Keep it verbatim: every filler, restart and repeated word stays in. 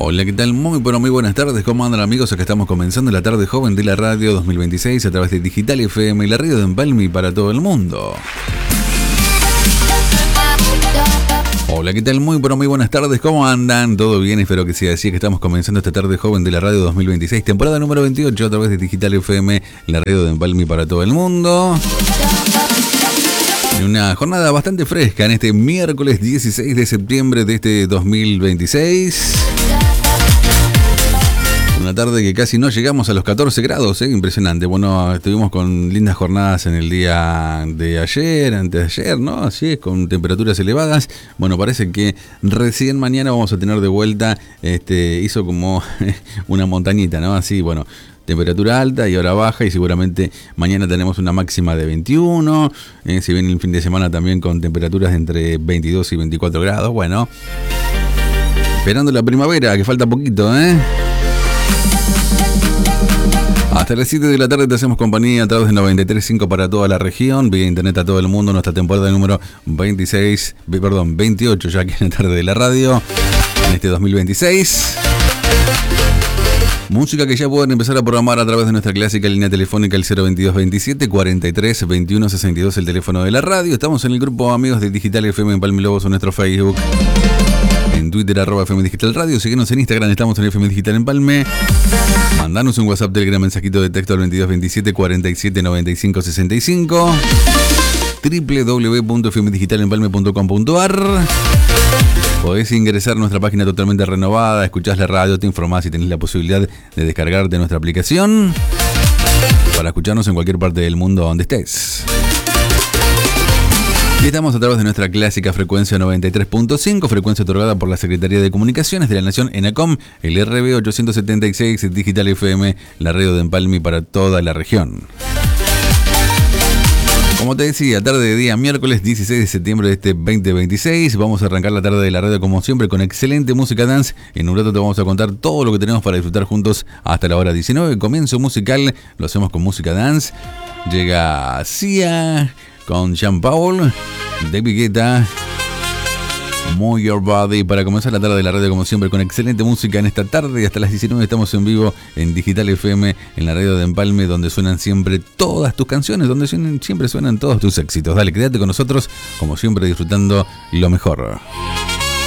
Hola, ¿qué tal? Muy, pero muy buenas tardes. ¿Cómo andan, amigos? Acá estamos comenzando la tarde joven de la radio dos mil veintiséis a través de Digital F M y la radio de Empalme para todo el mundo. Hola, ¿qué tal? Muy, pero muy buenas tardes. ¿Cómo andan? ¿Todo bien? Espero que sea así, que estamos comenzando esta tarde joven de la radio dos mil veintiséis, temporada número veintiocho a través de Digital F M, la radio de Empalme para todo el mundo. En una jornada bastante fresca en este miércoles dieciséis de septiembre de este dos mil veintiséis. Una tarde que casi no llegamos a los catorce grados, ¿eh? Impresionante. Bueno, estuvimos con lindas jornadas en el día de ayer, antes de ayer, ¿no? Así es, con temperaturas elevadas. Bueno, parece que recién mañana vamos a tener de vuelta, este, hizo como una montañita, ¿no? Así, bueno, temperatura alta y ahora baja, y seguramente mañana tenemos una máxima de veintiuno, eh, si viene el fin de semana también con temperaturas de entre veintidós y veinticuatro grados. Bueno, esperando la primavera, que falta poquito, ¿eh? Hasta las siete de la tarde te hacemos compañía a través de noventa y tres punto cinco para toda la región, vía internet a todo el mundo, nuestra temporada número veintiséis, perdón, veintiocho ya que en la tarde de la radio, en este dos mil veintiséis. Música que ya pueden empezar a programar a través de nuestra clásica línea telefónica, el cero veintidós veintisiete cuarenta y tres veintiuno sesenta y dos, el teléfono de la radio. Estamos en el grupo Amigos de Digital F M Empalme Lobos, en nuestro Facebook. En Twitter, arroba F M Digital Radio. Síguenos en Instagram, estamos en F M Digital Empalme. Mandanos un WhatsApp, Telegram, mensajito de texto al veintidós veintisiete cuarenta y siete noventa y cinco sesenta y cinco. doble u doble u doble u punto f m digital empalme punto com punto a r. Podés ingresar a nuestra página totalmente renovada, escuchás la radio, te informás y tenés la posibilidad de descargarte nuestra aplicación para escucharnos en cualquier parte del mundo donde estés. Y estamos a través de nuestra clásica frecuencia noventa y tres punto cinco, frecuencia otorgada por la Secretaría de Comunicaciones de la Nación, ENACOM, el R B ochocientos setenta y seis, Digital F M, la radio de Empalme para toda la región. Como te decía, tarde de día miércoles dieciséis de septiembre de este veinte veintiséis. Vamos a arrancar la tarde de la radio como siempre con excelente música dance. En un rato te vamos a contar todo lo que tenemos para disfrutar juntos hasta la hora diecinueve. Comienzo musical, lo hacemos con música dance. Llega Sia con Jean Paul, David Guetta, Move Your Body, para comenzar la tarde de la radio como siempre con excelente música en esta tarde. Hasta las diecinueve estamos en vivo en Digital F M, en la radio de Empalme, donde suenan siempre todas tus canciones, donde siempre suenan todos tus éxitos. Dale, quédate con nosotros, como siempre, disfrutando lo mejor.